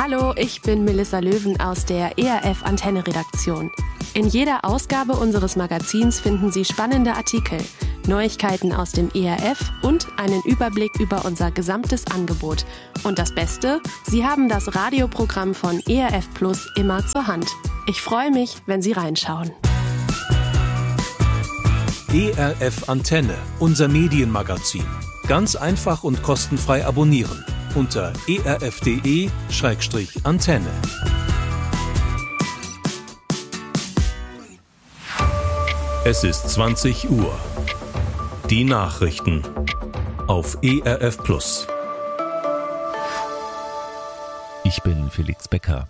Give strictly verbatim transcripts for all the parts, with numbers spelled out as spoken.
Hallo, ich bin Melissa Löwen aus der E R F Antenne Redaktion. In jeder Ausgabe unseres Magazins finden Sie spannende Artikel, Neuigkeiten aus dem E R F und einen Überblick über unser gesamtes Angebot. Und das Beste, Sie haben das Radioprogramm von E R F Plus immer zur Hand. Ich freue mich, wenn Sie reinschauen. E R F Antenne, unser Medienmagazin. Ganz einfach und kostenfrei abonnieren unter e r f punkt de Schrägstrich Antenne. Es ist zwanzig Uhr. Die Nachrichten auf E R F Plus. Ich bin Felix Becker.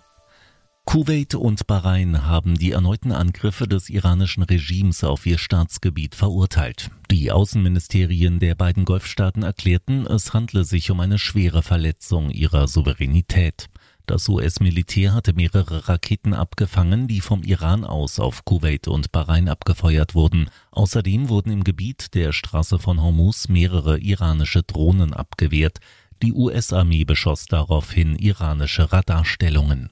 Kuwait und Bahrain haben die erneuten Angriffe des iranischen Regimes auf ihr Staatsgebiet verurteilt. Die Außenministerien der beiden Golfstaaten erklärten, es handle sich um eine schwere Verletzung ihrer Souveränität. Das U S-Militär hatte mehrere Raketen abgefangen, die vom Iran aus auf Kuwait und Bahrain abgefeuert wurden. Außerdem wurden im Gebiet der Straße von Hormuz mehrere iranische Drohnen abgewehrt. Die U S-Armee beschoss daraufhin iranische Radarstellungen.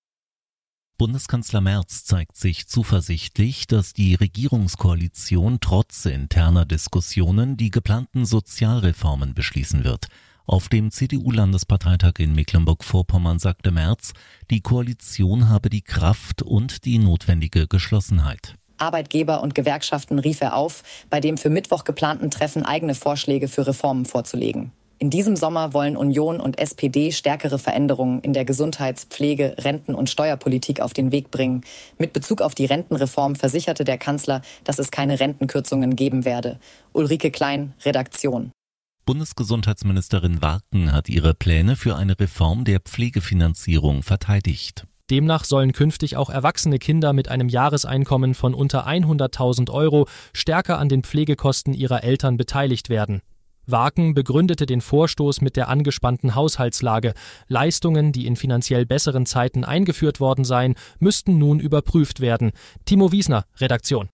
Bundeskanzler Merz zeigt sich zuversichtlich, dass die Regierungskoalition trotz interner Diskussionen die geplanten Sozialreformen beschließen wird. Auf dem C D U-Landesparteitag in Mecklenburg-Vorpommern sagte Merz, die Koalition habe die Kraft und die notwendige Geschlossenheit. Arbeitgeber und Gewerkschaften rief er auf, bei dem für Mittwoch geplanten Treffen eigene Vorschläge für Reformen vorzulegen. In diesem Sommer wollen Union und S P D stärkere Veränderungen in der Gesundheits-, Pflege-, Renten- und Steuerpolitik auf den Weg bringen. Mit Bezug auf die Rentenreform versicherte der Kanzler, dass es keine Rentenkürzungen geben werde. Ulrike Klein, Redaktion. Bundesgesundheitsministerin Warken hat ihre Pläne für eine Reform der Pflegefinanzierung verteidigt. Demnach sollen künftig auch erwachsene Kinder mit einem Jahreseinkommen von unter hunderttausend Euro stärker an den Pflegekosten ihrer Eltern beteiligt werden. Warken begründete den Vorstoß mit der angespannten Haushaltslage. Leistungen, die in finanziell besseren Zeiten eingeführt worden seien, müssten nun überprüft werden. Timo Wiesner, Redaktion.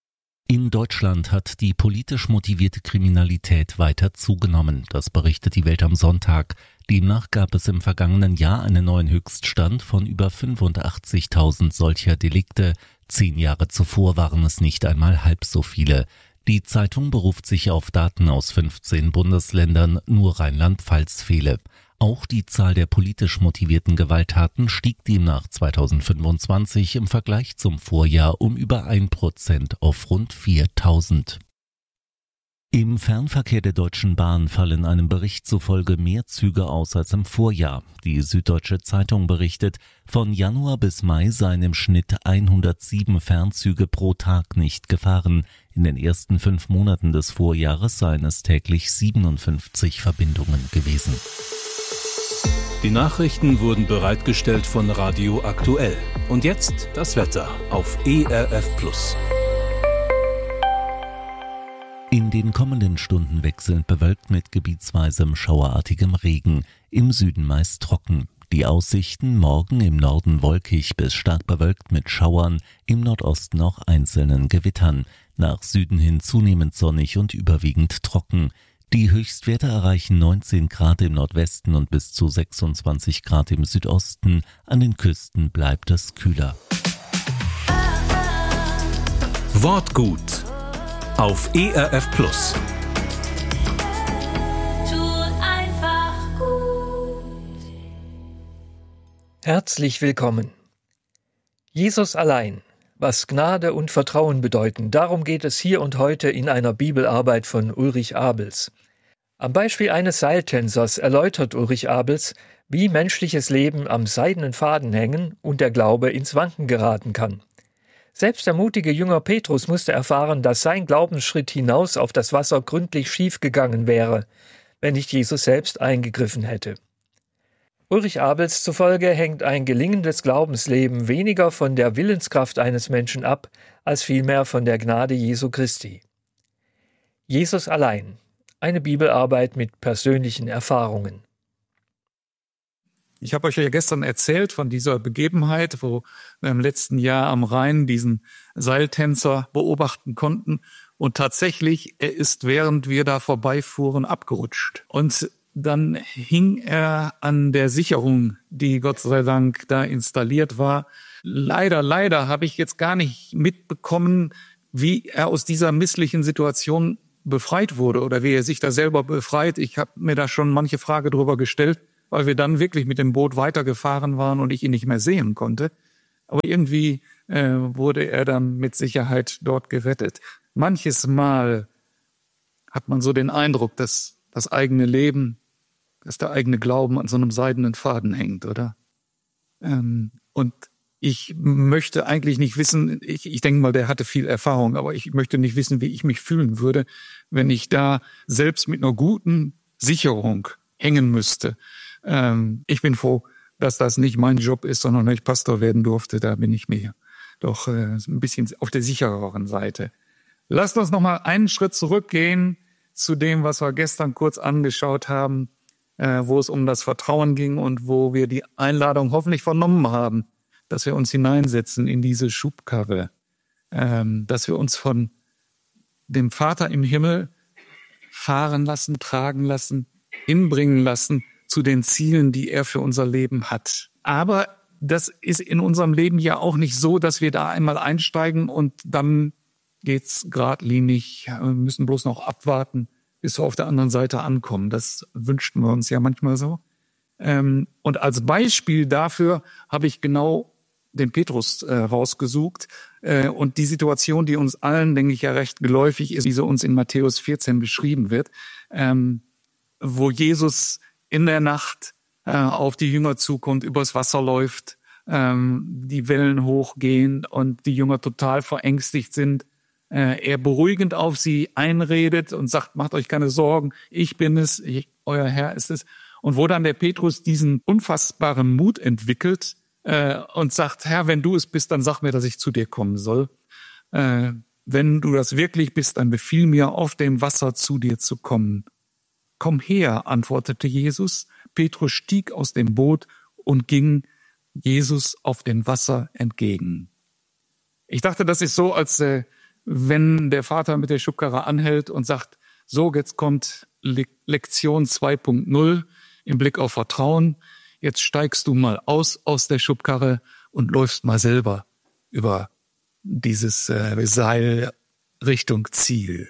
In Deutschland hat die politisch motivierte Kriminalität weiter zugenommen. Das berichtet die Welt am Sonntag. Demnach gab es im vergangenen Jahr einen neuen Höchststand von über fünfundachtzigtausend solcher Delikte. Zehn Jahre zuvor waren es nicht einmal halb so viele. Die Zeitung beruft sich auf Daten aus fünfzehn Bundesländern, nur Rheinland-Pfalz fehle. Auch die Zahl der politisch motivierten Gewalttaten stieg demnach zweitausendfünfundzwanzig im Vergleich zum Vorjahr um über ein Prozent auf rund viertausend. Im Fernverkehr der Deutschen Bahn fallen einem Bericht zufolge mehr Züge aus als im Vorjahr. Die Süddeutsche Zeitung berichtet, von Januar bis Mai seien im Schnitt hundertsieben Fernzüge pro Tag nicht gefahren. In den ersten fünf Monaten des Vorjahres seien es täglich siebenundfünfzig Verbindungen gewesen. Die Nachrichten wurden bereitgestellt von Radio Aktuell. Und jetzt das Wetter auf E R F Plus. In den kommenden Stunden wechselnd bewölkt mit gebietsweisem schauerartigem Regen, im Süden meist trocken. Die Aussichten: morgen im Norden wolkig bis stark bewölkt mit Schauern, im Nordosten auch einzelnen Gewittern. Nach Süden hin zunehmend sonnig und überwiegend trocken. Die Höchstwerte erreichen neunzehn Grad im Nordwesten und bis zu sechsundzwanzig Grad im Südosten. An den Küsten bleibt es kühler. Wortgut auf E R F Plus. Herzlich willkommen. Jesus allein. Was Gnade und Vertrauen bedeuten, darum geht es hier und heute in einer Bibelarbeit von Ulrich Abels. Am Beispiel eines Seiltänzers erläutert Ulrich Abels, wie menschliches Leben am seidenen Faden hängen und der Glaube ins Wanken geraten kann. Selbst der mutige Jünger Petrus musste erfahren, dass sein Glaubensschritt hinaus auf das Wasser gründlich schief gegangen wäre, wenn nicht Jesus selbst eingegriffen hätte. Ulrich Abels zufolge hängt ein gelingendes Glaubensleben weniger von der Willenskraft eines Menschen ab, als vielmehr von der Gnade Jesu Christi. Jesus allein. Eine Bibelarbeit mit persönlichen Erfahrungen. Ich habe euch ja gestern erzählt von dieser Begebenheit, wo wir im letzten Jahr am Rhein diesen Seiltänzer beobachten konnten. Und tatsächlich, er ist, während wir da vorbeifuhren, abgerutscht. Und dann hing er an der Sicherung, die Gott sei Dank da installiert war. Leider, leider habe ich jetzt gar nicht mitbekommen, wie er aus dieser misslichen Situation befreit wurde oder wie er sich da selber befreit. Ich habe mir da schon manche Frage drüber gestellt, weil wir dann wirklich mit dem Boot weitergefahren waren und ich ihn nicht mehr sehen konnte. Aber irgendwie äh, wurde er dann mit Sicherheit dort gerettet. Manches Mal hat man so den Eindruck, dass das eigene Leben, dass der eigene Glauben an so einem seidenen Faden hängt, oder? Ähm, und ich möchte eigentlich nicht wissen, ich, ich denke mal, der hatte viel Erfahrung, aber ich möchte nicht wissen, wie ich mich fühlen würde, wenn ich da selbst mit einer guten Sicherung hängen müsste. Ähm, ich bin froh, dass das nicht mein Job ist, sondern ich Pastor werden durfte. Da bin ich mir doch äh, ein bisschen auf der sichereren Seite. Lasst uns noch mal einen Schritt zurückgehen zu dem, was wir gestern kurz angeschaut haben, äh, wo es um das Vertrauen ging und wo wir die Einladung hoffentlich vernommen haben, dass wir uns hineinsetzen in diese Schubkarre, ähm, dass wir uns von dem Vater im Himmel fahren lassen, tragen lassen, hinbringen lassen zu den Zielen, die er für unser Leben hat. Aber das ist in unserem Leben ja auch nicht so, dass wir da einmal einsteigen und dann geht's geradlinig, wir müssen bloß noch abwarten, bis wir auf der anderen Seite ankommen. Das wünschten wir uns ja manchmal so. Und als Beispiel dafür habe ich genau den Petrus äh, rausgesucht äh, und die Situation, die uns allen, denke ich, ja recht geläufig ist, wie sie uns in Matthäus vierzehn beschrieben wird, ähm, wo Jesus in der Nacht äh, auf die Jünger zukommt, übers Wasser läuft, ähm, die Wellen hochgehen und die Jünger total verängstigt sind. Äh, er beruhigend auf sie einredet und sagt, macht euch keine Sorgen, ich bin es, ich, euer Herr ist es. Und wo dann der Petrus diesen unfassbaren Mut entwickelt, Äh, und sagt, Herr, wenn du es bist, dann sag mir, dass ich zu dir kommen soll. Äh, wenn du das wirklich bist, dann befiehl mir, auf dem Wasser zu dir zu kommen. Komm her, antwortete Jesus. Petrus stieg aus dem Boot und ging Jesus auf dem Wasser entgegen. Ich dachte, das ist so, als äh, wenn der Vater mit der Schubkarre anhält und sagt, so, jetzt kommt Le- Lektion zwei Punkt null im Blick auf Vertrauen. Jetzt steigst du mal aus aus der Schubkarre und läufst mal selber über dieses äh, Seil Richtung Ziel.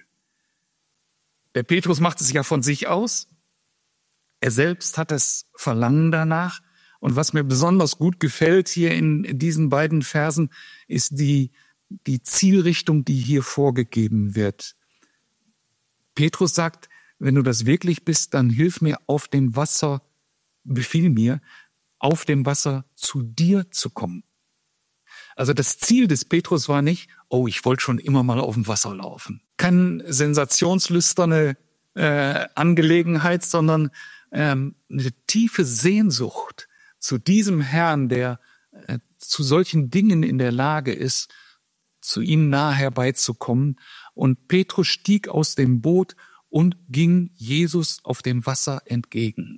Der Petrus macht es ja von sich aus. Er selbst hat das Verlangen danach. Und was mir besonders gut gefällt hier in, in diesen beiden Versen, ist die, die Zielrichtung, die hier vorgegeben wird. Petrus sagt, wenn du das wirklich bist, dann hilf mir auf dem Wasser, befiehl mir, auf dem Wasser zu dir zu kommen. Also das Ziel des Petrus war nicht, oh, ich wollte schon immer mal auf dem Wasser laufen. Keine sensationslüsterne äh, Angelegenheit, sondern ähm, eine tiefe Sehnsucht zu diesem Herrn, der äh, zu solchen Dingen in der Lage ist, zu ihm nahe herbeizukommen. Und Petrus stieg aus dem Boot und ging Jesus auf dem Wasser entgegen.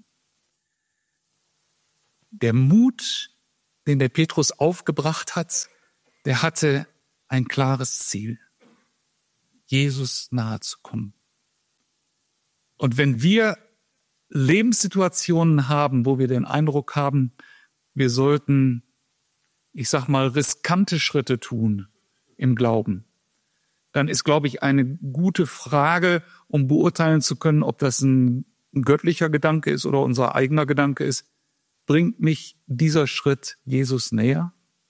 Der Mut, den der Petrus aufgebracht hat, der hatte ein klares Ziel, Jesus nahe zu kommen. Und wenn wir Lebenssituationen haben, wo wir den Eindruck haben, wir sollten, ich sag mal, riskante Schritte tun im Glauben, dann ist, glaube ich, eine gute Frage, um beurteilen zu können, ob das ein, ein göttlicher Gedanke ist oder unser eigener Gedanke ist. Bringt mich dieser Schritt Jesus näher?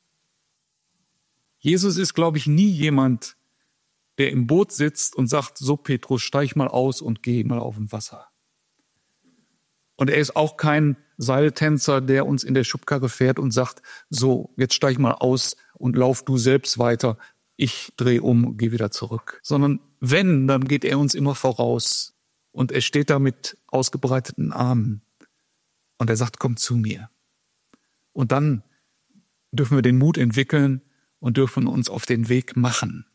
Jesus ist, glaube ich, nie jemand, der im Boot sitzt und sagt, so Petrus, steig mal aus und geh mal auf dem Wasser. Und er ist auch kein Seiltänzer, der uns in der Schubkarre fährt und sagt, so, jetzt steig mal aus und lauf du selbst weiter. Ich drehe um und gehe wieder zurück. Sondern wenn, dann geht er uns immer voraus. Und er steht da mit ausgebreiteten Armen. Und er sagt, komm zu mir. Und dann dürfen wir den Mut entwickeln und dürfen uns auf den Weg machen.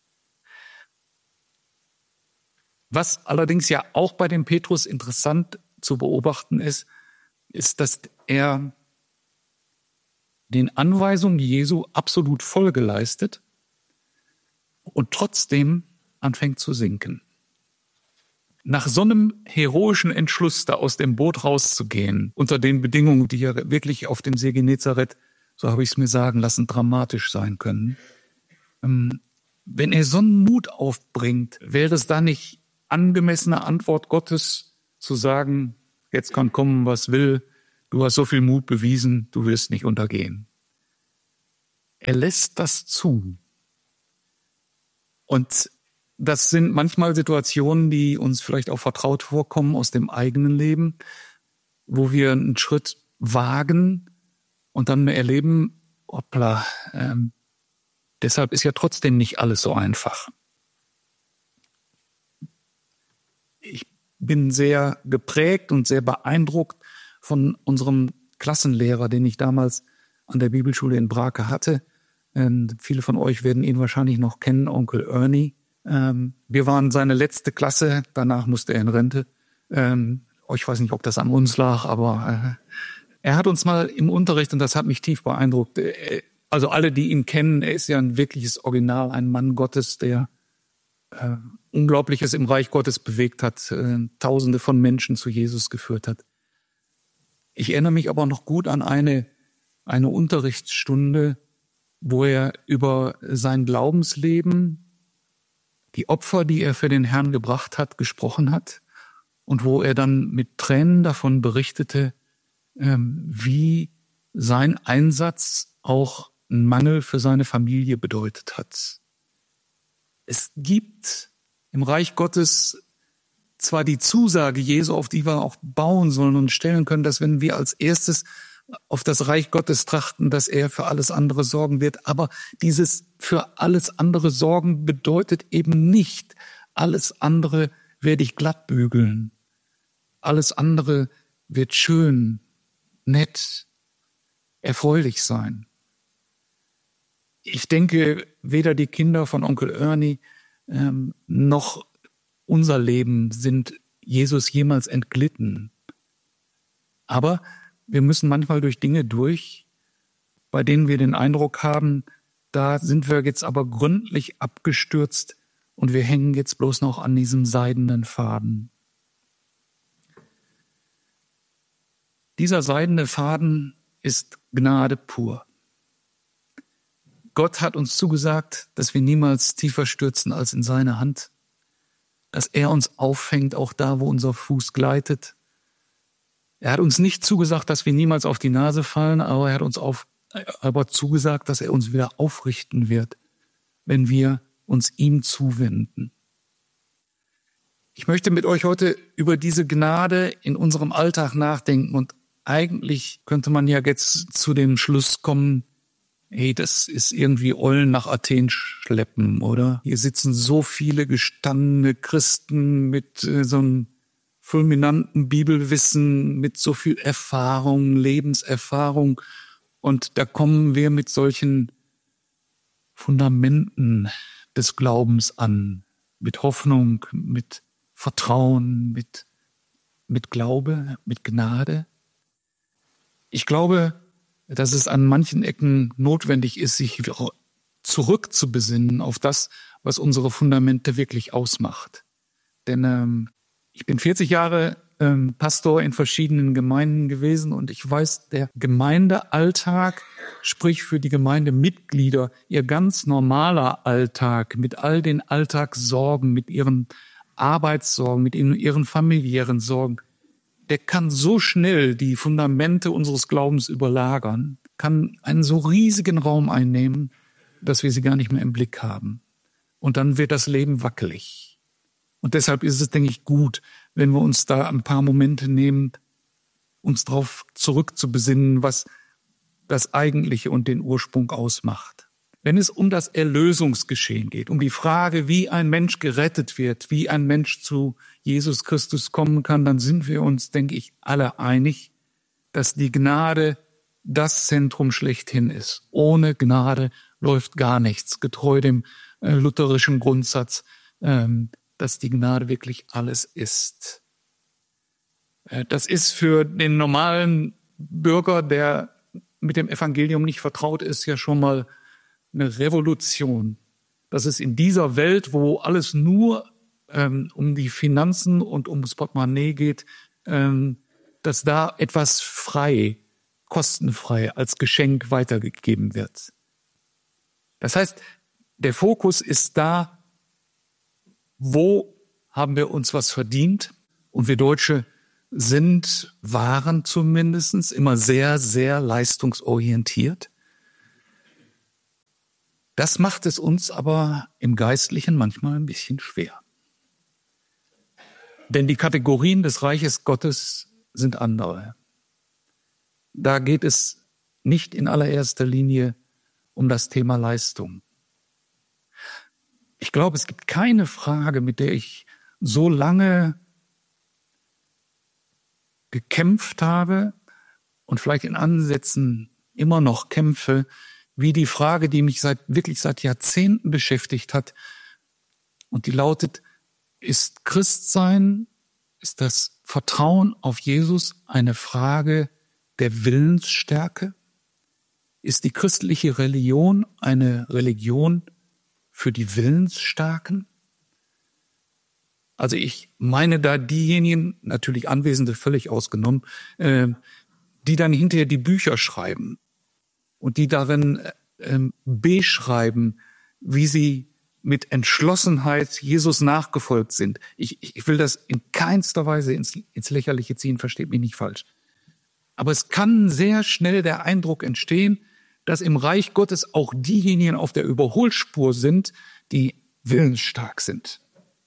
Was allerdings ja auch bei dem Petrus interessant zu beobachten ist, ist, dass er den Anweisungen Jesu absolut Folge leistet und trotzdem anfängt zu sinken. nach so einem heroischen Entschluss, da aus dem Boot rauszugehen, unter den Bedingungen, die ja wirklich auf dem See Genezareth, so habe ich es mir sagen lassen, dramatisch sein können. Ähm, wenn er so einen Mut aufbringt, wäre es da nicht angemessene Antwort Gottes zu sagen, jetzt kann kommen, was will, du hast so viel Mut bewiesen, du wirst nicht untergehen. Er lässt das zu. Und das sind manchmal Situationen, die uns vielleicht auch vertraut vorkommen aus dem eigenen Leben, wo wir einen Schritt wagen und dann erleben, hoppla, ähm, deshalb ist ja trotzdem nicht alles so einfach. Ich bin sehr geprägt und sehr beeindruckt von unserem Klassenlehrer, den ich damals an der Bibelschule in Brake hatte. Ähm, viele von euch werden ihn wahrscheinlich noch kennen, Onkel Ernie. Ähm, wir waren seine letzte Klasse, danach musste er in Rente. Ähm, ich weiß nicht, ob das an uns lag, aber äh, er hat uns mal im Unterricht, und das hat mich tief beeindruckt, äh, also alle, die ihn kennen, er ist ja ein wirkliches Original, ein Mann Gottes, der äh, Unglaubliches im Reich Gottes bewegt hat, äh, Tausende von Menschen zu Jesus geführt hat. Ich erinnere mich aber noch gut an eine, eine Unterrichtsstunde, wo er über sein Glaubensleben, die Opfer, die er für den Herrn gebracht hat, gesprochen hat und wo er dann mit Tränen davon berichtete, ähm, wie sein Einsatz auch einen Mangel für seine Familie bedeutet hat. Es gibt im Reich Gottes zwar die Zusage Jesu, auf die wir auch bauen sollen und stellen können, dass wenn wir als erstes auf das Reich Gottes trachten, dass er für alles andere sorgen wird. Aber dieses für alles andere sorgen bedeutet eben nicht, alles andere werde ich glatt bügeln. Alles andere wird schön, nett, erfreulich sein. Ich denke, weder die Kinder von Onkel Ernie ähm, noch unser Leben sind Jesus jemals entglitten. Aber wir müssen manchmal durch Dinge durch, bei denen wir den Eindruck haben, da sind wir jetzt aber gründlich abgestürzt und wir hängen jetzt bloß noch an diesem seidenen Faden. Dieser seidene Faden ist Gnade pur. Gott hat uns zugesagt, dass wir niemals tiefer stürzen als in seine Hand, dass er uns auffängt, auch da, wo unser Fuß gleitet. Er hat uns nicht zugesagt, dass wir niemals auf die Nase fallen, aber er hat uns auf, aber zugesagt, dass er uns wieder aufrichten wird, wenn wir uns ihm zuwenden. Ich möchte mit euch heute über diese Gnade in unserem Alltag nachdenken und eigentlich könnte man ja jetzt zu dem Schluss kommen, hey, das ist irgendwie Eulen nach Athen schleppen, oder? Hier sitzen so viele gestandene Christen mit äh, so einem fulminanten Bibelwissen, mit so viel Erfahrung, Lebenserfahrung. Und da kommen wir mit solchen Fundamenten des Glaubens an, mit Hoffnung, mit Vertrauen, mit, mit Glaube, mit Gnade. Ich glaube, dass es an manchen Ecken notwendig ist, sich zurückzubesinnen auf das, was unsere Fundamente wirklich ausmacht. Denn ähm, ich bin vierzig Jahre ähm, Pastor in verschiedenen Gemeinden gewesen und ich weiß, der Gemeindealltag, sprich für die Gemeindemitglieder, ihr ganz normaler Alltag mit all den Alltagssorgen, mit ihren Arbeitssorgen, mit ihren familiären Sorgen, der kann so schnell die Fundamente unseres Glaubens überlagern, kann einen so riesigen Raum einnehmen, dass wir sie gar nicht mehr im Blick haben. Und dann wird das Leben wackelig. Und deshalb ist es, denke ich, gut, wenn wir uns da ein paar Momente nehmen, uns darauf zurückzubesinnen, was das Eigentliche und den Ursprung ausmacht. Wenn es um das Erlösungsgeschehen geht, um die Frage, wie ein Mensch gerettet wird, wie ein Mensch zu Jesus Christus kommen kann, dann sind wir uns, denke ich, alle einig, dass die Gnade das Zentrum schlechthin ist. Ohne Gnade läuft gar nichts, getreu dem äh, lutherischen Grundsatz, ähm, dass die Gnade wirklich alles ist. Äh, das ist für den normalen Bürger, der mit dem Evangelium nicht vertraut ist, ja schon mal eine Revolution, dass es in dieser Welt, wo alles nur ähm, um die Finanzen und ums Portemonnaie geht, ähm, dass da etwas frei, kostenfrei als Geschenk weitergegeben wird. Das heißt, der Fokus ist da, wo haben wir uns was verdient? Und wir Deutsche sind, waren zumindest immer sehr, sehr leistungsorientiert. Das macht es uns aber im Geistlichen manchmal ein bisschen schwer. Denn die Kategorien des Reiches Gottes sind andere. Da geht es nicht in allererster Linie um das Thema Leistung. Ich glaube, es gibt keine Frage, mit der ich so lange gekämpft habe und vielleicht in Ansätzen immer noch kämpfe, wie die Frage, die mich seit, wirklich seit Jahrzehnten beschäftigt hat. Und die lautet, ist Christsein, ist das Vertrauen auf Jesus eine Frage der Willensstärke? Ist die christliche Religion eine Religion für die Willensstarken? Also ich meine da diejenigen, natürlich Anwesende völlig ausgenommen, äh, die dann hinterher die Bücher schreiben und die darin äh, beschreiben, wie sie mit Entschlossenheit Jesus nachgefolgt sind. Ich, ich will das in keinster Weise ins, ins Lächerliche ziehen, versteht mich nicht falsch. Aber es kann sehr schnell der Eindruck entstehen, dass im Reich Gottes auch diejenigen auf der Überholspur sind, die willensstark sind.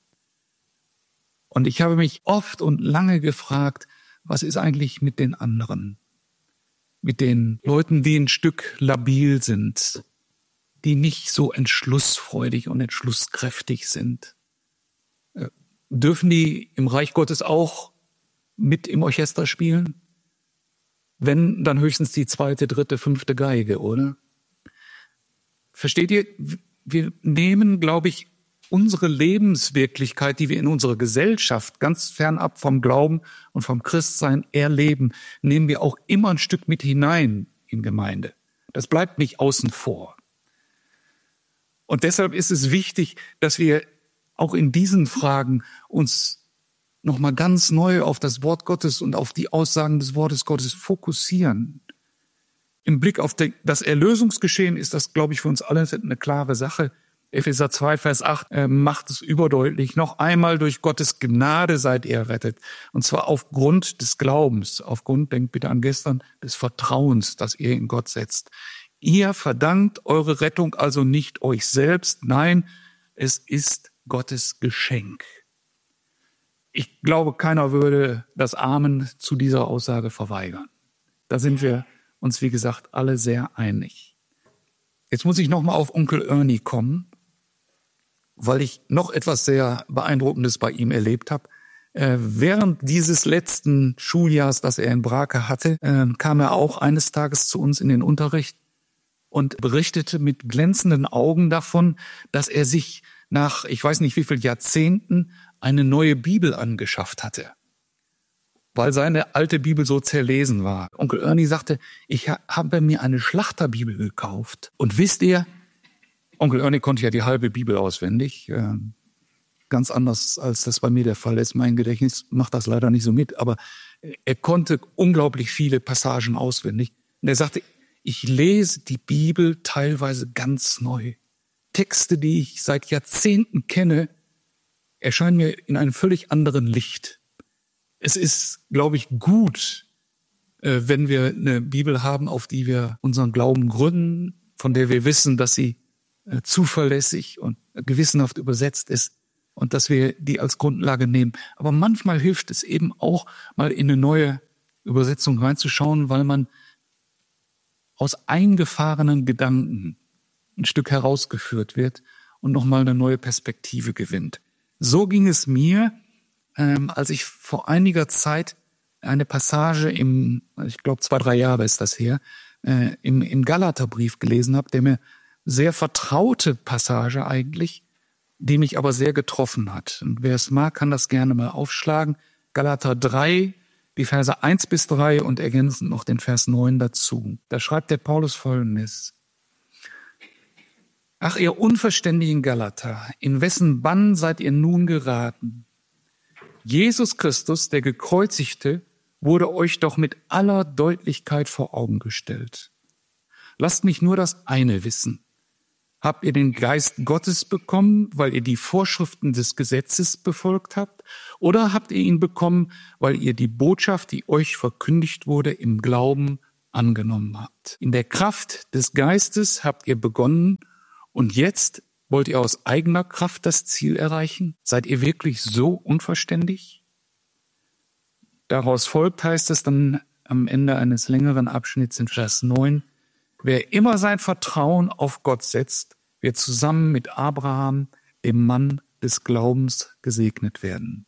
Und ich habe mich oft und lange gefragt, was ist eigentlich mit den anderen? Mit den Leuten, die ein Stück labil sind, die nicht so entschlussfreudig und entschlusskräftig sind. Äh, dürfen die im Reich Gottes auch mit im Orchester spielen? Wenn, dann höchstens die zweite, dritte, fünfte Geige, oder? Versteht ihr? Wir nehmen, glaube ich, unsere Lebenswirklichkeit, die wir in unserer Gesellschaft ganz fernab vom Glauben und vom Christsein erleben, nehmen wir auch immer ein Stück mit hinein in Gemeinde. Das bleibt nicht außen vor. Und deshalb ist es wichtig, dass wir auch in diesen Fragen uns nochmal ganz neu auf das Wort Gottes und auf die Aussagen des Wortes Gottes fokussieren. Im Blick auf das Erlösungsgeschehen ist das, glaube ich, für uns alle eine klare Sache. Epheser zwei, Vers acht äh, macht es überdeutlich. Noch einmal durch Gottes Gnade seid ihr errettet. Und zwar aufgrund des Glaubens, aufgrund, denkt bitte an gestern, des Vertrauens, das ihr in Gott setzt. Ihr verdankt eure Rettung also nicht euch selbst. Nein, es ist Gottes Geschenk. Ich glaube, keiner würde das Amen zu dieser Aussage verweigern. Da sind wir uns, wie gesagt, alle sehr einig. Jetzt muss ich nochmal auf Onkel Ernie kommen, weil ich noch etwas sehr Beeindruckendes bei ihm erlebt habe. Äh, während dieses letzten Schuljahrs, das er in Brake hatte, äh, kam er auch eines Tages zu uns in den Unterricht und berichtete mit glänzenden Augen davon, dass er sich nach, ich weiß nicht wie viel Jahrzehnten, eine neue Bibel angeschafft hatte, weil seine alte Bibel so zerlesen war. Onkel Ernie sagte, ich habe mir eine Schlachterbibel gekauft. Und wisst ihr, Onkel Ernie konnte ja die halbe Bibel auswendig, äh, ganz anders als das bei mir der Fall ist. Mein Gedächtnis macht das leider nicht so mit, aber er konnte unglaublich viele Passagen auswendig. Und er sagte, ich lese die Bibel teilweise ganz neu. Texte, die ich seit Jahrzehnten kenne, erscheinen mir in einem völlig anderen Licht. Es ist, glaube ich, gut, äh, wenn wir eine Bibel haben, auf die wir unseren Glauben gründen, von der wir wissen, dass sie äh, zuverlässig und gewissenhaft übersetzt ist und dass wir die als Grundlage nehmen. Aber manchmal hilft es eben auch, mal in eine neue Übersetzung reinzuschauen, weil man aus eingefahrenen Gedanken ein Stück herausgeführt wird und nochmal eine neue Perspektive gewinnt. So ging es mir, ähm, als ich vor einiger Zeit eine Passage im, ich glaube zwei, drei Jahre ist das her, äh, im, im Galaterbrief gelesen habe, der mir sehr vertraute Passage eigentlich, die mich aber sehr getroffen hat. Und wer es mag, kann das gerne mal aufschlagen. Galater drei, die Verse eins bis drei und ergänzend noch den Vers neun dazu. Da schreibt der Paulus Folgendes. Ach, ihr unverständigen Galater, in wessen Bann seid ihr nun geraten? Jesus Christus, der Gekreuzigte, wurde euch doch mit aller Deutlichkeit vor Augen gestellt. Lasst mich nur das eine wissen. Habt ihr den Geist Gottes bekommen, weil ihr die Vorschriften des Gesetzes befolgt habt? Oder habt ihr ihn bekommen, weil ihr die Botschaft, die euch verkündigt wurde, im Glauben angenommen habt? In der Kraft des Geistes habt ihr begonnen und jetzt wollt ihr aus eigener Kraft das Ziel erreichen? Seid ihr wirklich so unverständig? Daraus folgt, heißt es dann am Ende eines längeren Abschnitts in Vers neun, wer immer sein Vertrauen auf Gott setzt, wird zusammen mit Abraham, dem Mann des Glaubens, gesegnet werden.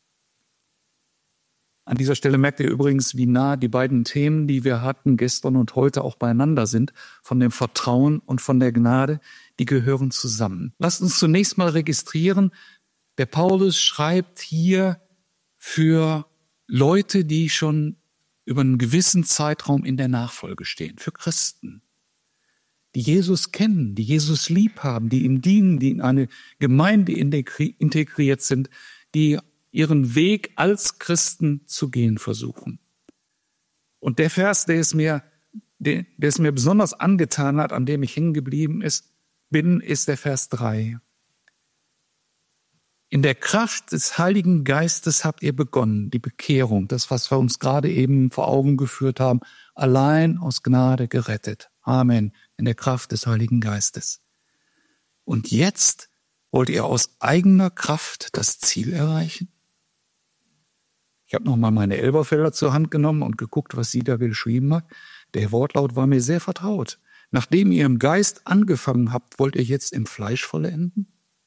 An dieser Stelle merkt ihr übrigens, wie nah die beiden Themen, die wir hatten gestern und heute, auch beieinander sind. Von dem Vertrauen und von der Gnade, die gehören zusammen. Lasst uns zunächst mal registrieren, der Paulus schreibt hier für Leute, die schon über einen gewissen Zeitraum in der Nachfolge stehen, für Christen, die Jesus kennen, die Jesus lieb haben, die ihm dienen, die in eine Gemeinde integriert sind, die ihren Weg als Christen zu gehen versuchen. Und der Vers, der es mir, der, der es mir besonders angetan hat, an dem ich hängen geblieben ist, bin, ist der Vers drei. In der Kraft des Heiligen Geistes habt ihr begonnen, die Bekehrung, das, was wir uns gerade eben vor Augen geführt haben, allein aus Gnade gerettet. Amen. In der Kraft des Heiligen Geistes. Und jetzt wollt ihr aus eigener Kraft das Ziel erreichen? Ich habe nochmal meine Elberfelder zur Hand genommen und geguckt, was sie da geschrieben hat. Der Wortlaut war mir sehr vertraut. Nachdem ihr im Geist angefangen habt, wollt ihr jetzt im Fleisch vollenden?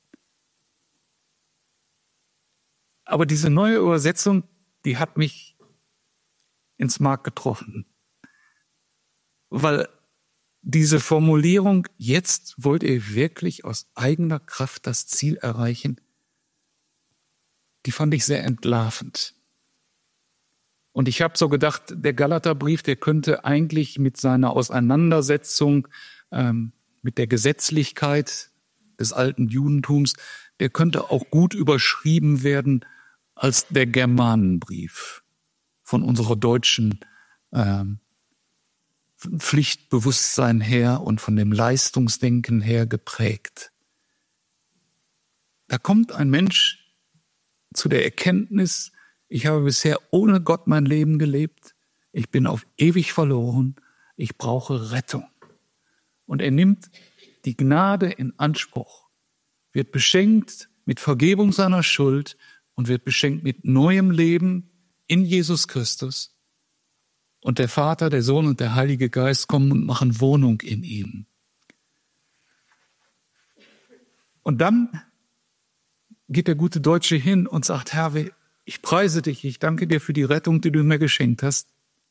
Aber diese neue Übersetzung, die hat mich ins Mark getroffen. Weil diese Formulierung, jetzt wollt ihr wirklich aus eigener Kraft das Ziel erreichen, die fand ich sehr entlarvend. Und ich habe so gedacht, der Galaterbrief, der könnte eigentlich mit seiner Auseinandersetzung ähm, mit der Gesetzlichkeit des alten Judentums, der könnte auch gut überschrieben werden als der Germanenbrief von unserer deutschen ähm, Pflichtbewusstsein her und von dem Leistungsdenken her geprägt. Da kommt ein Mensch zu der Erkenntnis, ich habe bisher ohne Gott mein Leben gelebt, ich bin auf ewig verloren, ich brauche Rettung. Und er nimmt die Gnade in Anspruch, wird beschenkt mit Vergebung seiner Schuld und wird beschenkt mit neuem Leben in Jesus Christus. Und der Vater, der Sohn und der Heilige Geist kommen und machen Wohnung in ihm. Und dann geht der gute Deutsche hin und sagt, Herr, ich preise dich, ich danke dir für die Rettung, die du mir geschenkt hast.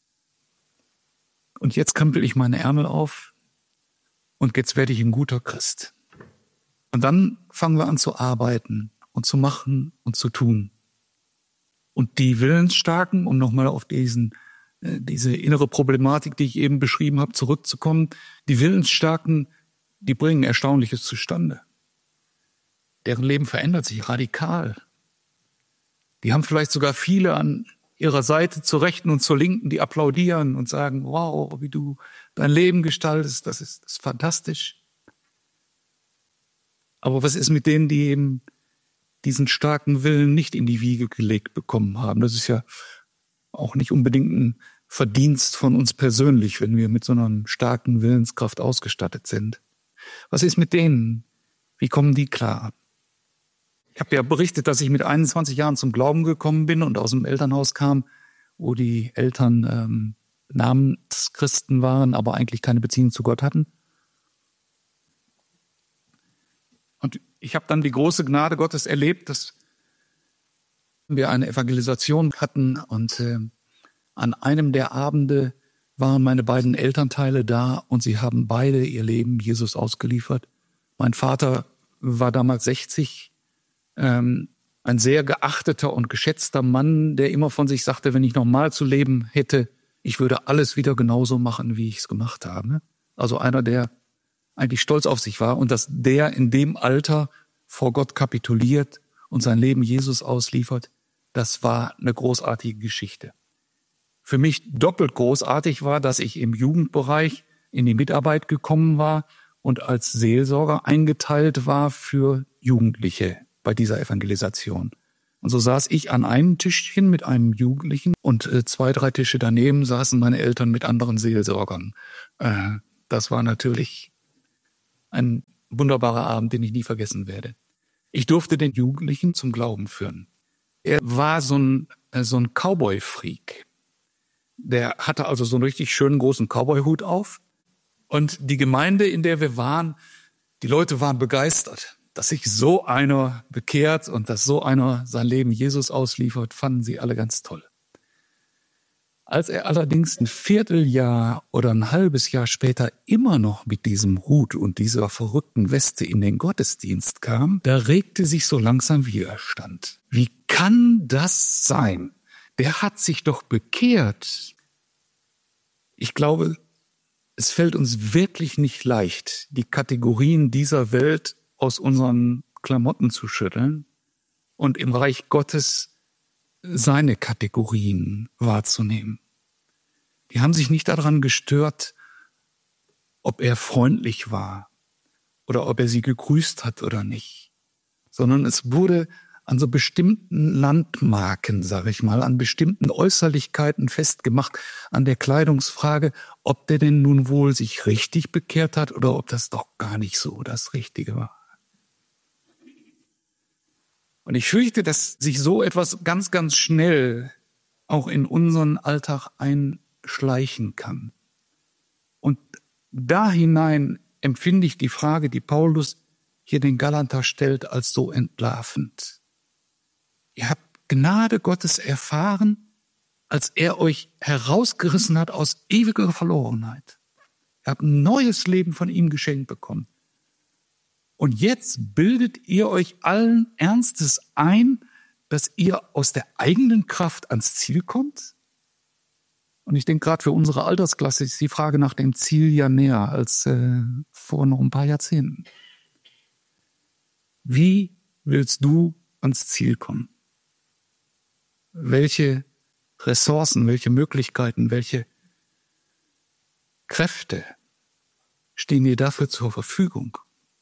Und jetzt krempel ich meine Ärmel auf und jetzt werde ich ein guter Christ. Und dann fangen wir an zu arbeiten und zu machen und zu tun. Und die Willensstarken, um nochmal auf diesen, äh, diese innere Problematik, die ich eben beschrieben habe, zurückzukommen, die Willensstarken, die bringen Erstaunliches zustande. Deren Leben verändert sich radikal. Die haben vielleicht sogar viele an ihrer Seite zur Rechten und zur Linken, die applaudieren und sagen, wow, wie du dein Leben gestaltest, das ist, das ist fantastisch. Aber was ist mit denen, die eben diesen starken Willen nicht in die Wiege gelegt bekommen haben? Das ist ja auch nicht unbedingt ein Verdienst von uns persönlich, wenn wir mit so einer starken Willenskraft ausgestattet sind. Was ist mit denen? Wie kommen die klar? Ich habe ja berichtet, dass ich mit einundzwanzig Jahren zum Glauben gekommen bin und aus dem Elternhaus kam, wo die Eltern ähm, Namenschristen waren, aber eigentlich keine Beziehung zu Gott hatten. Und ich habe dann die große Gnade Gottes erlebt, dass wir eine Evangelisation hatten und äh, an einem der Abende waren meine beiden Elternteile da und sie haben beide ihr Leben Jesus ausgeliefert. Mein Vater war damals sechzig, ähm, ein sehr geachteter und geschätzter Mann, der immer von sich sagte, wenn ich nochmal zu leben hätte, ich würde alles wieder genauso machen, wie ich es gemacht habe. Also einer, der eigentlich stolz auf sich war und dass der in dem Alter vor Gott kapituliert und sein Leben Jesus ausliefert, das war eine großartige Geschichte. Für mich doppelt großartig war, dass ich im Jugendbereich in die Mitarbeit gekommen war und als Seelsorger eingeteilt war für Jugendliche bei dieser Evangelisation. Und so saß ich an einem Tischchen mit einem Jugendlichen und äh, zwei, drei Tische daneben saßen meine Eltern mit anderen Seelsorgern. Äh, das war natürlich ein wunderbarer Abend, den ich nie vergessen werde. Ich durfte den Jugendlichen zum Glauben führen. Er war so ein, äh, so ein Cowboy-Freak. Der hatte also so einen richtig schönen großen Cowboy-Hut auf. Und die Gemeinde, in der wir waren, die Leute waren begeistert, dass sich so einer bekehrt und dass so einer sein Leben Jesus ausliefert, fanden sie alle ganz toll. Als er allerdings ein Vierteljahr oder ein halbes Jahr später immer noch mit diesem Hut und dieser verrückten Weste in den Gottesdienst kam, da regte sich so langsam Widerstand. Wie kann das sein? Der hat sich doch bekehrt. Ich glaube, es fällt uns wirklich nicht leicht, die Kategorien dieser Welt aus unseren Klamotten zu schütteln und im Reich Gottes seine Kategorien wahrzunehmen. Die haben sich nicht daran gestört, ob er freundlich war oder ob er sie gegrüßt hat oder nicht, sondern es wurde an so bestimmten Landmarken, sage ich mal, an bestimmten Äußerlichkeiten festgemacht, an der Kleidungsfrage, ob der denn nun wohl sich richtig bekehrt hat oder ob das doch gar nicht so das Richtige war. Und ich fürchte, dass sich so etwas ganz, ganz schnell auch in unseren Alltag einschleichen kann. Und da hinein empfinde ich die Frage, die Paulus hier den Galater stellt, als so entlarvend. Ihr habt Gnade Gottes erfahren, als er euch herausgerissen hat aus ewiger Verlorenheit. Ihr habt ein neues Leben von ihm geschenkt bekommen. Und jetzt bildet ihr euch allen Ernstes ein, dass ihr aus der eigenen Kraft ans Ziel kommt? Und ich denke, gerade für unsere Altersklasse ist die Frage nach dem Ziel ja näher als äh, vor noch ein paar Jahrzehnten. Wie willst du ans Ziel kommen? Welche Ressourcen, welche Möglichkeiten, welche Kräfte stehen dir dafür zur Verfügung?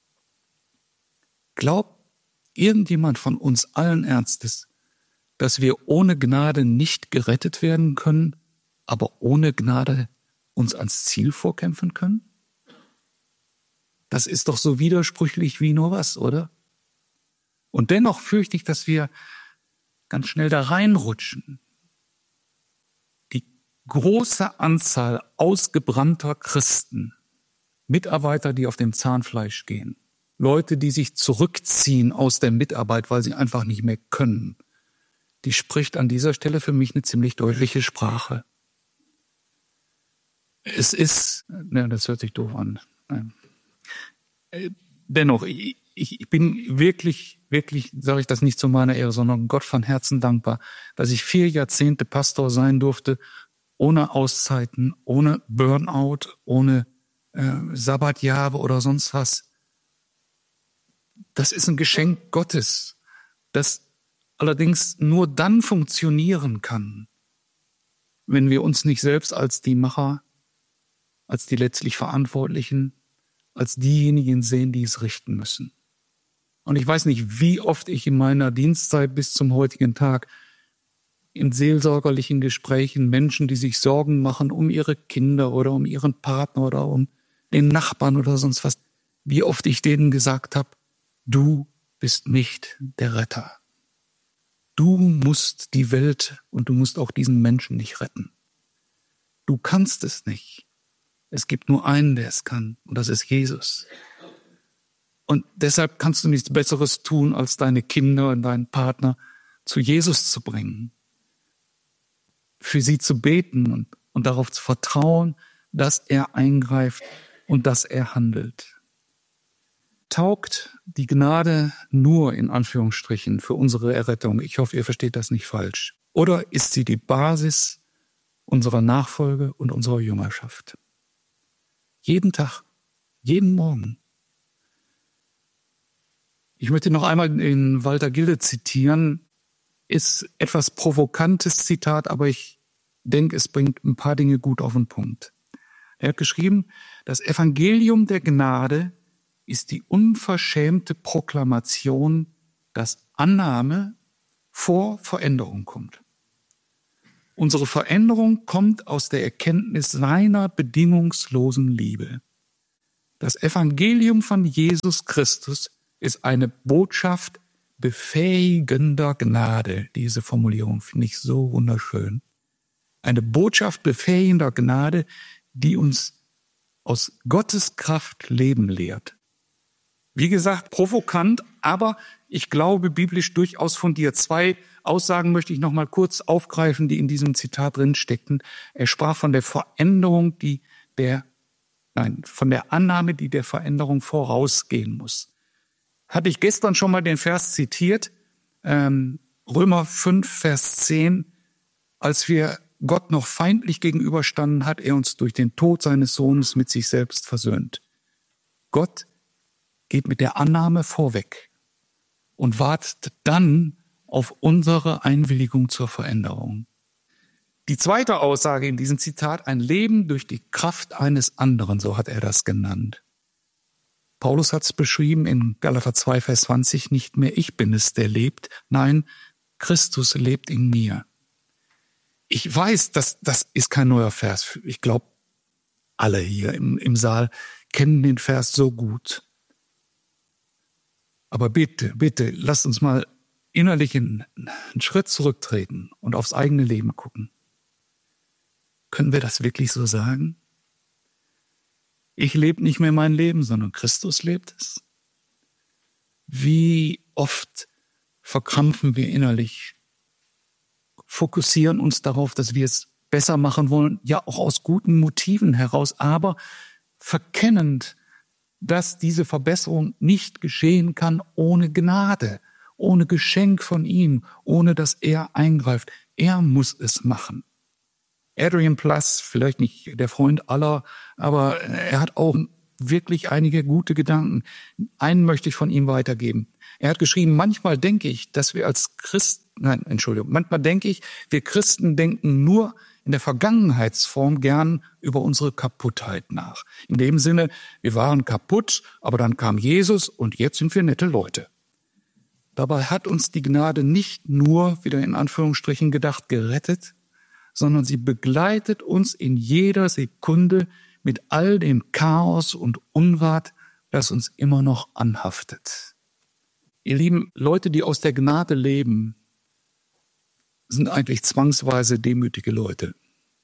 Glaubt irgendjemand von uns allen Ernstes, dass wir ohne Gnade nicht gerettet werden können, aber ohne Gnade uns ans Ziel vorkämpfen können? Das ist doch so widersprüchlich wie nur was, oder? Und dennoch fürchte ich, dass wir ganz schnell da reinrutschen. Die große Anzahl ausgebrannter Christen, Mitarbeiter, die auf dem Zahnfleisch gehen, Leute, die sich zurückziehen aus der Mitarbeit, weil sie einfach nicht mehr können, die spricht an dieser Stelle für mich eine ziemlich deutliche Sprache. Es ist, ne, das hört sich doof an. Dennoch, ich, ich bin wirklich, wirklich, sage ich das nicht zu meiner Ehre, sondern Gott von Herzen dankbar, dass ich vier Jahrzehnte Pastor sein durfte, ohne Auszeiten, ohne Burnout, ohne äh, Sabbatjahre oder sonst was. Das ist ein Geschenk Gottes, das allerdings nur dann funktionieren kann, wenn wir uns nicht selbst als die Macher, als die letztlich Verantwortlichen, als diejenigen sehen, die es richten müssen. Und ich weiß nicht, wie oft ich in meiner Dienstzeit bis zum heutigen Tag in seelsorgerlichen Gesprächen Menschen, die sich Sorgen machen um ihre Kinder oder um ihren Partner oder um den Nachbarn oder sonst was, wie oft ich denen gesagt habe, du bist nicht der Retter. Du musst die Welt und du musst auch diesen Menschen nicht retten. Du kannst es nicht. Es gibt nur einen, der es kann, und das ist Jesus. Und deshalb kannst du nichts Besseres tun, als deine Kinder und deinen Partner zu Jesus zu bringen, für sie zu beten und, und darauf zu vertrauen, dass er eingreift und dass er handelt. Taugt die Gnade nur in Anführungsstrichen für unsere Errettung? Ich hoffe, ihr versteht das nicht falsch. Oder ist sie die Basis unserer Nachfolge und unserer Jüngerschaft? Jeden Tag, Jeden Morgen. Ich möchte noch einmal den Walter Gilde zitieren. Ist etwas provokantes Zitat, aber ich denke, es bringt ein paar Dinge gut auf den Punkt. Er hat geschrieben, das Evangelium der Gnade ist die unverschämte Proklamation, dass Annahme vor Veränderung kommt. Unsere Veränderung kommt aus der Erkenntnis seiner bedingungslosen Liebe. Das Evangelium von Jesus Christus ist eine Botschaft befähigender Gnade. Diese Formulierung finde ich so wunderschön. Eine Botschaft befähigender Gnade, die uns aus Gottes Kraft Leben lehrt. Wie gesagt, provokant, aber ich glaube biblisch durchaus fundiert. Zwei Aussagen möchte ich noch mal kurz aufgreifen, die in diesem Zitat drin steckten. Er sprach von der Veränderung, die der, nein, von der Annahme, die der Veränderung vorausgehen muss. Hatte ich gestern schon mal den Vers zitiert, ähm, Römer fünf, Vers zehn, als wir Gott noch feindlich gegenüberstanden, hat er uns durch den Tod seines Sohnes mit sich selbst versöhnt. Gott geht mit der Annahme vorweg und wartet dann auf unsere Einwilligung zur Veränderung. Die zweite Aussage in diesem Zitat, ein Leben durch die Kraft eines anderen, so hat er das genannt. Paulus hat es beschrieben in Galater zwei, Vers zwanzig, nicht mehr ich bin es, der lebt, nein, Christus lebt in mir. Ich weiß, dass das ist kein neuer Vers. Ich glaube, alle hier im, im Saal kennen den Vers so gut. Aber bitte, bitte, lasst uns mal innerlich einen, einen Schritt zurücktreten und aufs eigene Leben gucken. Können wir das wirklich so sagen? Ich lebe nicht mehr mein Leben, sondern Christus lebt es. Wie oft verkrampfen wir innerlich, fokussieren uns darauf, dass wir es besser machen wollen, ja auch aus guten Motiven heraus, aber verkennend, dass diese Verbesserung nicht geschehen kann ohne Gnade, ohne Geschenk von ihm, ohne dass er eingreift. Er muss es machen. Adrian Plass, vielleicht nicht der Freund aller, aber er hat auch wirklich einige gute Gedanken. Einen möchte ich von ihm weitergeben. Er hat geschrieben, manchmal denke ich, dass wir als Christen, nein, Entschuldigung, manchmal denke ich, wir Christen denken nur in der Vergangenheitsform gern über unsere Kaputtheit nach. In dem Sinne, wir waren kaputt, aber dann kam Jesus und jetzt sind wir nette Leute. Dabei hat uns die Gnade nicht nur, wieder in Anführungsstrichen gedacht, gerettet, sondern sie begleitet uns in jeder Sekunde mit all dem Chaos und Unrat, das uns immer noch anhaftet. Ihr lieben Leute, die aus der Gnade leben, sind eigentlich zwangsweise demütige Leute,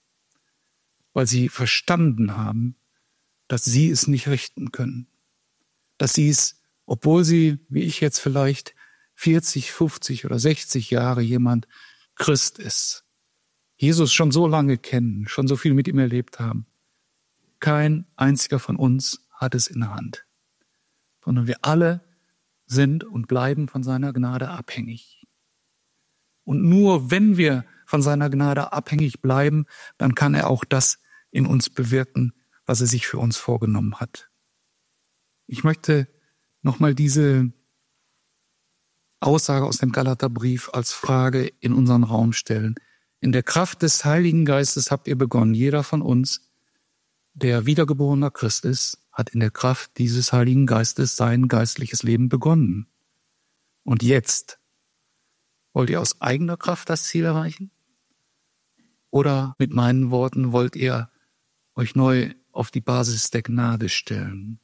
weil sie verstanden haben, dass sie es nicht richten können, dass sie es, obwohl sie, wie ich jetzt vielleicht, vierzig, fünfzig oder sechzig Jahre jemand Christ ist, Jesus schon so lange kennen, schon so viel mit ihm erlebt haben. Kein einziger von uns hat es in der Hand, sondern wir alle sind und bleiben von seiner Gnade abhängig. Und nur wenn wir von seiner Gnade abhängig bleiben, dann kann er auch das in uns bewirken, was er sich für uns vorgenommen hat. Ich möchte nochmal diese Aussage aus dem Galaterbrief als Frage in unseren Raum stellen. In der Kraft des Heiligen Geistes habt ihr begonnen. Jeder von uns, der wiedergeborener Christ ist, hat in der Kraft dieses Heiligen Geistes sein geistliches Leben begonnen. Und jetzt, wollt ihr aus eigener Kraft das Ziel erreichen? Oder mit meinen Worten, wollt ihr euch neu auf die Basis der Gnade stellen?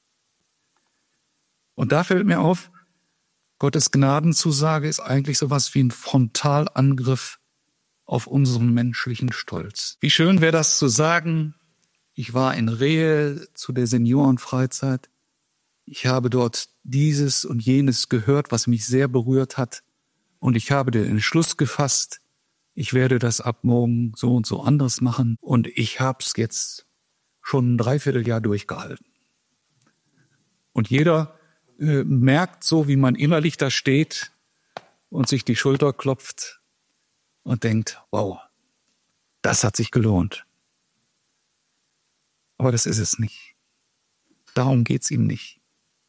Und da fällt mir auf, Gottes Gnadenzusage ist eigentlich sowas wie ein Frontalangriff auf unseren menschlichen Stolz. Wie schön wäre das zu sagen, ich war in Rehe zu der Seniorenfreizeit. Ich habe dort dieses und jenes gehört, was mich sehr berührt hat. Und ich habe den Entschluss gefasst, ich werde das ab morgen so und so anders machen. Und ich habe es jetzt schon ein Dreivierteljahr durchgehalten. Und jeder äh, merkt so, wie man innerlich da steht und sich die Schulter klopft und denkt, wow, das hat sich gelohnt. Aber das ist es nicht. Darum geht's ihm nicht.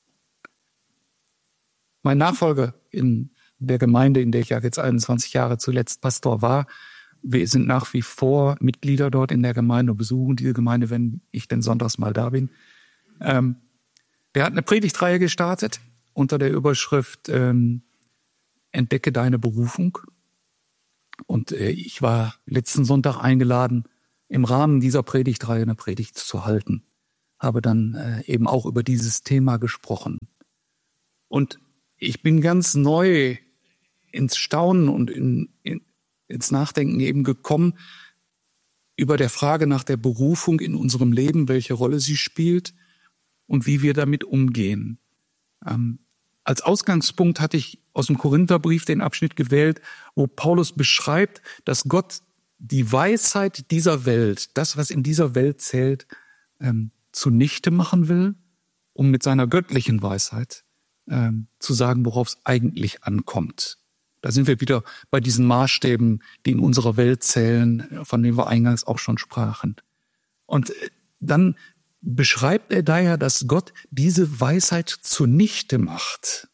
Mein Nachfolger in der Gemeinde, in der ich ja jetzt einundzwanzig Jahre zuletzt Pastor war, wir sind nach wie vor Mitglieder dort in der Gemeinde und besuchen diese Gemeinde, wenn ich denn sonntags mal da bin. Ähm, der hat eine Predigtreihe gestartet unter der Überschrift ähm, Entdecke deine Berufung. Und äh, ich war letzten Sonntag eingeladen, im Rahmen dieser Predigtreihe eine Predigt zu halten. Habe dann äh, eben auch über dieses Thema gesprochen. Und ich bin ganz neu ins Staunen und in, in, ins Nachdenken eben gekommen über der Frage nach der Berufung in unserem Leben, welche Rolle sie spielt und wie wir damit umgehen. Ähm, als Ausgangspunkt hatte ich aus dem Korintherbrief den Abschnitt gewählt, wo Paulus beschreibt, dass Gott die Weisheit dieser Welt, das, was in dieser Welt zählt, ähm, zunichte machen will, um mit seiner göttlichen Weisheit ähm, zu sagen, worauf es eigentlich ankommt. Da sind wir wieder bei diesen Maßstäben, die in unserer Welt zählen, von denen wir eingangs auch schon sprachen. Und dann beschreibt er daher, dass Gott diese Weisheit zunichte macht.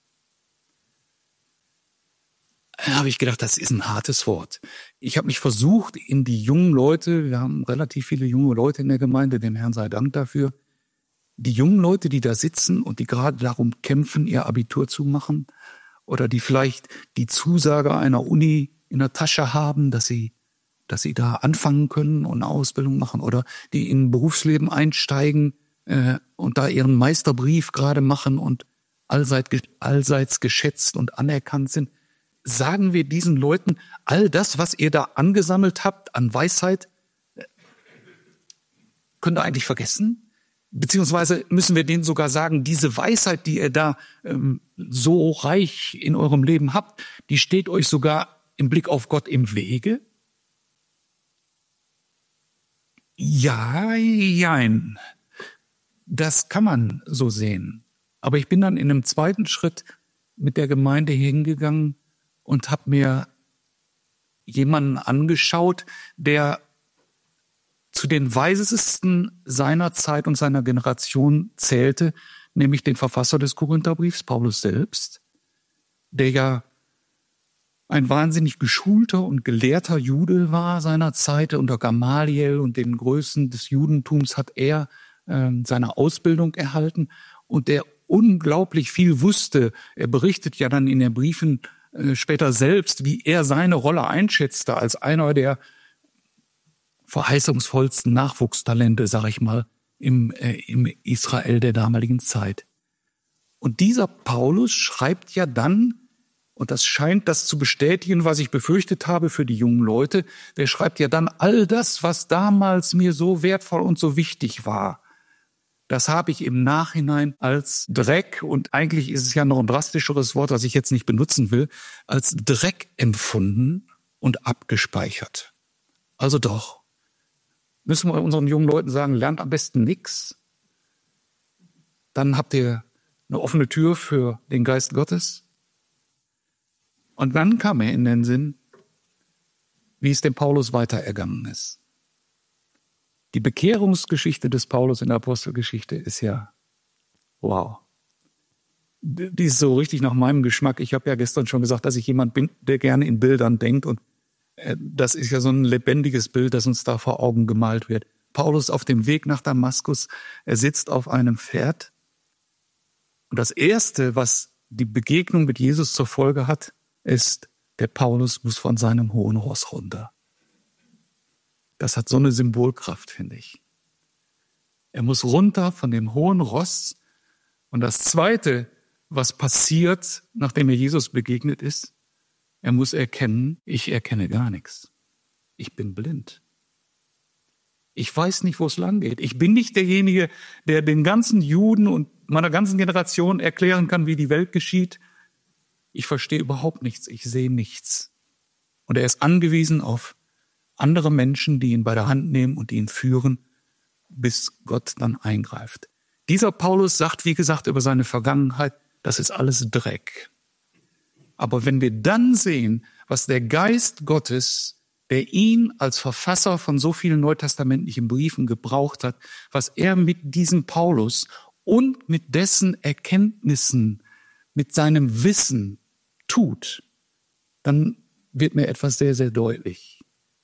Da habe ich gedacht, das ist ein hartes Wort. Ich habe mich versucht, in die jungen Leute, wir haben relativ viele junge Leute in der Gemeinde, dem Herrn sei Dank dafür, die jungen Leute, die da sitzen und die gerade darum kämpfen, ihr Abitur zu machen, oder die vielleicht die Zusage einer Uni in der Tasche haben, dass sie, dass sie da anfangen können und eine Ausbildung machen, oder die in ein Berufsleben einsteigen äh, und da ihren Meisterbrief gerade machen und allseits, allseits geschätzt und anerkannt sind. Sagen wir diesen Leuten, all das, was ihr da angesammelt habt an Weisheit, könnt ihr eigentlich vergessen? Beziehungsweise müssen wir denen sogar sagen, diese Weisheit, die ihr da ähm, so reich in eurem Leben habt, die steht euch sogar im Blick auf Gott im Wege? Ja, jein. Das kann man so sehen. Aber ich bin dann in einem zweiten Schritt mit der Gemeinde hingegangen und habe mir jemanden angeschaut, der zu den Weisesten seiner Zeit und seiner Generation zählte, nämlich den Verfasser des Korintherbriefs, Paulus selbst, der ja ein wahnsinnig geschulter und gelehrter Jude war seiner Zeit. Unter Gamaliel und den Größen des Judentums hat er äh, seine Ausbildung erhalten und der unglaublich viel wusste. Er berichtet ja dann in den Briefen äh, später selbst, wie er seine Rolle einschätzte als einer der verheißungsvollsten Nachwuchstalente, sag ich mal, im, äh, im Israel der damaligen Zeit. Und dieser Paulus schreibt ja dann, und das scheint das zu bestätigen, was ich befürchtet habe für die jungen Leute, der schreibt ja dann, all das, was damals mir so wertvoll und so wichtig war, das habe ich im Nachhinein als Dreck, und eigentlich ist es ja noch ein drastischeres Wort, das ich jetzt nicht benutzen will, als Dreck empfunden und abgespeichert. Also doch. Müssen wir unseren jungen Leuten sagen, lernt am besten nichts. Dann habt ihr eine offene Tür für den Geist Gottes. Und dann kam mir in den Sinn, wie es dem Paulus weiter ergangen ist. Die Bekehrungsgeschichte des Paulus in der Apostelgeschichte ist ja wow. Die ist so richtig nach meinem Geschmack. Ich habe ja gestern schon gesagt, dass ich jemand bin, der gerne in Bildern denkt, und das ist ja so ein lebendiges Bild, das uns da vor Augen gemalt wird. Paulus auf dem Weg nach Damaskus, er sitzt auf einem Pferd. Und das Erste, was die Begegnung mit Jesus zur Folge hat, ist, der Paulus muss von seinem hohen Ross runter. Das hat so eine Symbolkraft, finde ich. Er muss runter von dem hohen Ross. Und das Zweite, was passiert, nachdem er Jesus begegnet ist, er muss erkennen, ich erkenne gar nichts. Ich bin blind. Ich weiß nicht, wo es lang geht. Ich bin nicht derjenige, der den ganzen Juden und meiner ganzen Generation erklären kann, wie die Welt geschieht. Ich verstehe überhaupt nichts. Ich sehe nichts. Und er ist angewiesen auf andere Menschen, die ihn bei der Hand nehmen und ihn führen, bis Gott dann eingreift. Dieser Paulus sagt, wie gesagt, über seine Vergangenheit, das ist alles Dreck. Aber wenn wir dann sehen, was der Geist Gottes, der ihn als Verfasser von so vielen neutestamentlichen Briefen gebraucht hat, was er mit diesem Paulus und mit dessen Erkenntnissen, mit seinem Wissen tut, dann wird mir etwas sehr, sehr deutlich.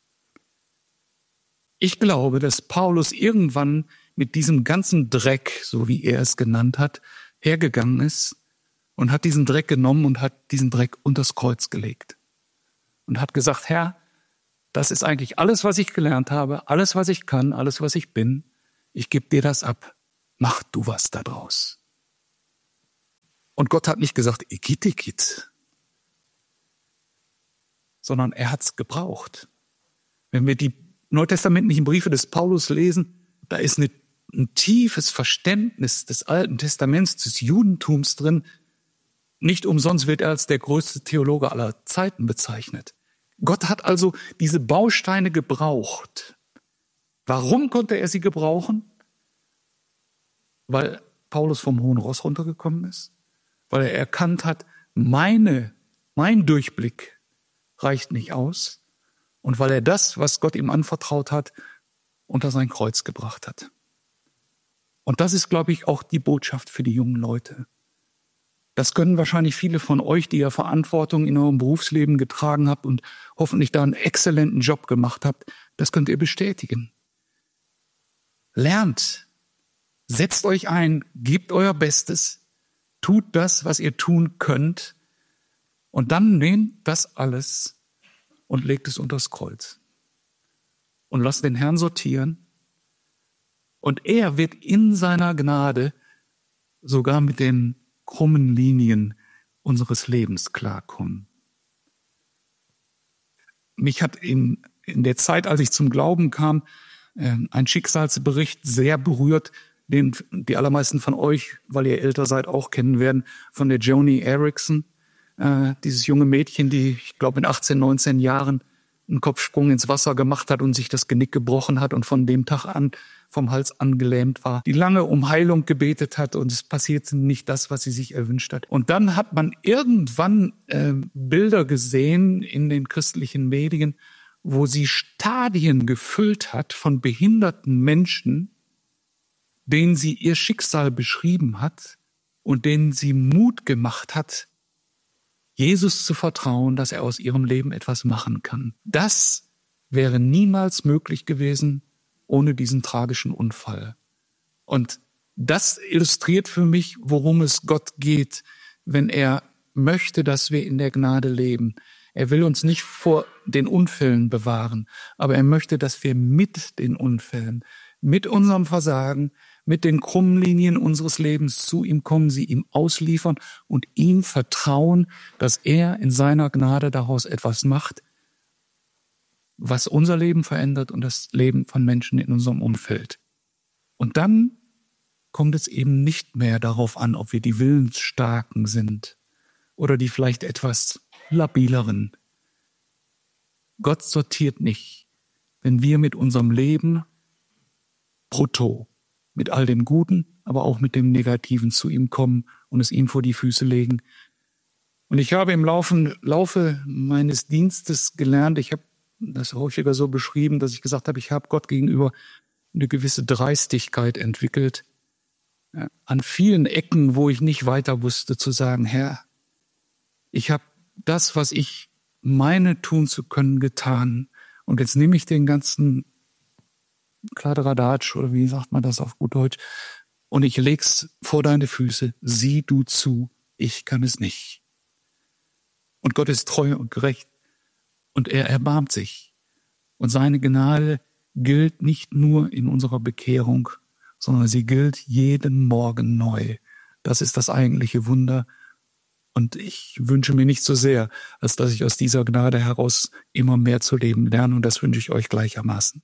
Ich glaube, dass Paulus irgendwann mit diesem ganzen Dreck, so wie er es genannt hat, hergegangen ist und hat diesen Dreck genommen und hat diesen Dreck unters Kreuz gelegt. Und hat gesagt, Herr, das ist eigentlich alles, was ich gelernt habe, alles, was ich kann, alles, was ich bin. Ich gebe dir das ab. Mach du was da draus. Und Gott hat nicht gesagt, ikit, ikit, sondern er hat's gebraucht. Wenn wir die neutestamentlichen Briefe des Paulus lesen, da ist eine, ein tiefes Verständnis des Alten Testaments, des Judentums drin. Nicht umsonst wird er als der größte Theologe aller Zeiten bezeichnet. Gott hat also diese Bausteine gebraucht. Warum konnte er sie gebrauchen? Weil Paulus vom Hohen Ross runtergekommen ist, weil er erkannt hat, meine, mein Durchblick reicht nicht aus und weil er das, was Gott ihm anvertraut hat, unter sein Kreuz gebracht hat. Und das ist, glaube ich, auch die Botschaft für die jungen Leute. Das können wahrscheinlich viele von euch, die ja Verantwortung in eurem Berufsleben getragen habt und hoffentlich da einen exzellenten Job gemacht habt, das könnt ihr bestätigen. Lernt, setzt euch ein, gebt euer Bestes, tut das, was ihr tun könnt und dann nehmt das alles und legt es unters Kreuz. Und lasst den Herrn sortieren und er wird in seiner Gnade sogar mit den krummen Linien unseres Lebens klarkommen. Mich hat in, in der Zeit, als ich zum Glauben kam, ein Schicksalsbericht sehr berührt, den die allermeisten von euch, weil ihr älter seid, auch kennen werden, von der Joni Eareckson. Äh, dieses junge Mädchen, die, ich glaube, in achtzehn, neunzehn Jahren einen Kopfsprung ins Wasser gemacht hat und sich das Genick gebrochen hat und von dem Tag an vom Hals an gelähmt war, die lange um Heilung gebetet hat und es passierte nicht das, was sie sich erwünscht hat. Und dann hat man irgendwann äh, Bilder gesehen in den christlichen Medien, wo sie Stadien gefüllt hat von behinderten Menschen, denen sie ihr Schicksal beschrieben hat und denen sie Mut gemacht hat, Jesus zu vertrauen, dass er aus ihrem Leben etwas machen kann. Das wäre niemals möglich gewesen ohne diesen tragischen Unfall. Und das illustriert für mich, worum es Gott geht, wenn er möchte, dass wir in der Gnade leben. Er will uns nicht vor den Unfällen bewahren, aber er möchte, dass wir mit den Unfällen, mit unserem Versagen, mit den krummen Linien unseres Lebens zu ihm kommen, sie ihm ausliefern und ihm vertrauen, dass er in seiner Gnade daraus etwas macht, was unser Leben verändert und das Leben von Menschen in unserem Umfeld. Und dann kommt es eben nicht mehr darauf an, ob wir die Willensstarken sind oder die vielleicht etwas labileren. Gott sortiert nicht, wenn wir mit unserem Leben brutto, mit all dem Guten, aber auch mit dem Negativen zu ihm kommen und es ihm vor die Füße legen. Und ich habe im Laufe, Laufe meines Dienstes gelernt, ich habe das häufiger so beschrieben, dass ich gesagt habe, ich habe Gott gegenüber eine gewisse Dreistigkeit entwickelt. Ja, an vielen Ecken, wo ich nicht weiter wusste, zu sagen, Herr, ich habe das, was ich meine tun zu können, getan. Und jetzt nehme ich den ganzen Kladderadatsch, oder wie sagt man das auf gut Deutsch, und ich leg's vor deine Füße. Sieh du zu, ich kann es nicht. Und Gott ist treu und gerecht. Und er erbarmt sich. Und seine Gnade gilt nicht nur in unserer Bekehrung, sondern sie gilt jeden Morgen neu. Das ist das eigentliche Wunder. Und ich wünsche mir nicht so sehr, als dass ich aus dieser Gnade heraus immer mehr zu leben lerne. Und das wünsche ich euch gleichermaßen.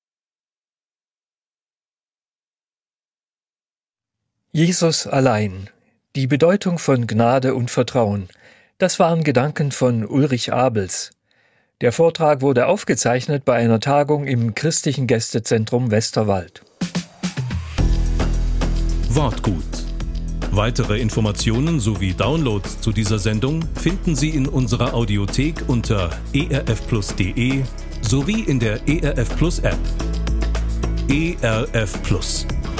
Jesus allein. Die Bedeutung von Gnade und Vertrauen. Das waren Gedanken von Ulrich Abels. Der Vortrag wurde aufgezeichnet bei einer Tagung im Christlichen Gästezentrum Westerwald. Wortgut. Weitere Informationen sowie Downloads zu dieser Sendung finden Sie in unserer Audiothek unter e r f plus punkt d e sowie in der E R F Plus App. E R F Plus.